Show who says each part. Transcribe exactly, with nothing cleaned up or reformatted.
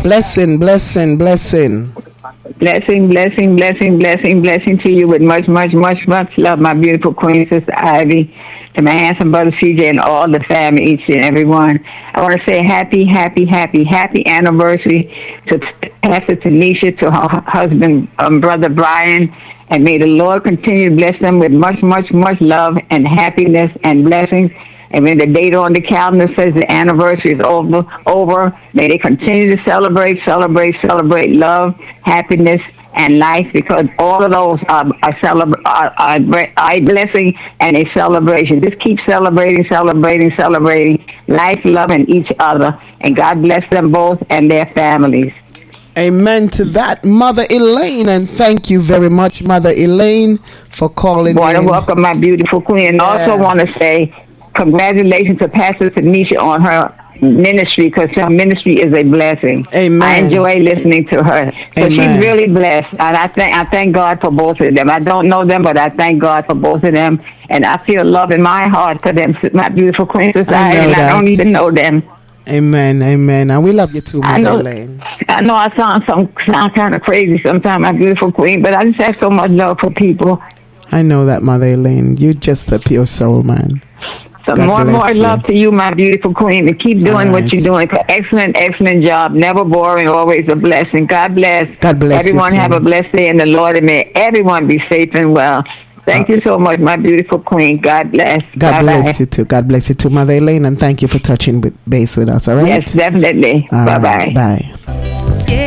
Speaker 1: Blessing, blessing, blessing.
Speaker 2: Blessing, blessing, blessing, blessing, blessing to you with much, much, much, much love, my beautiful queen, Sister Ivy, to my handsome brother C J and all the family, each and every one. I want to say happy, happy, happy, happy anniversary to Pastor Tanisha, to her husband, um, Brother Brian, and may the Lord continue to bless them with much, much, much love and happiness and blessings. And when the date on the calendar says the anniversary is over, over, may they continue to celebrate, celebrate, celebrate love, happiness, and life, because all of those are, are, celebra- are, are, are a blessing and a celebration. Just keep celebrating, celebrating, celebrating life, love, and each other. And God bless them both and their families.
Speaker 1: Amen to that, Mother Elaine, and thank you very much, Mother Elaine, for calling
Speaker 2: Want
Speaker 1: in.
Speaker 2: to welcome my beautiful queen, and
Speaker 1: Yeah.
Speaker 2: also want to say congratulations to Pastor Tanisha on her ministry, because her ministry is a blessing.
Speaker 1: Amen.
Speaker 2: I enjoy listening to her. So
Speaker 1: Amen.
Speaker 2: she's really blessed, and I thank I thank God for both of them. I don't know them, but I thank God for both of them, and I feel love in my heart for them, my beautiful queen society,
Speaker 1: I know
Speaker 2: and
Speaker 1: that.
Speaker 2: I don't even know them.
Speaker 1: Amen, amen. And we love you too,
Speaker 2: I
Speaker 1: Mother
Speaker 2: know,
Speaker 1: Elaine.
Speaker 2: I know I sound some sound kind of crazy sometimes, my beautiful queen, but I just have so much love for people.
Speaker 1: I know that, Mother Elaine. You're just a pure soul, man.
Speaker 2: So
Speaker 1: God
Speaker 2: more and more
Speaker 1: bless you.
Speaker 2: love to you, my beautiful queen, and keep doing
Speaker 1: All
Speaker 2: what
Speaker 1: right.
Speaker 2: you're doing. Excellent, excellent job. Never boring, always a blessing. God bless.
Speaker 1: God bless you
Speaker 2: everyone.
Speaker 1: too.
Speaker 2: Have a blessed day in the Lord, and may everyone be safe and well. Thank
Speaker 1: Uh,
Speaker 2: you so much, my beautiful queen. God bless.
Speaker 1: God
Speaker 2: Bye-bye.
Speaker 1: bless you too. God bless you too, Mother Elaine, and thank you for touching with base with us. All right.
Speaker 2: Yes, definitely.
Speaker 1: All
Speaker 2: Bye
Speaker 1: right.
Speaker 2: bye.
Speaker 1: Bye.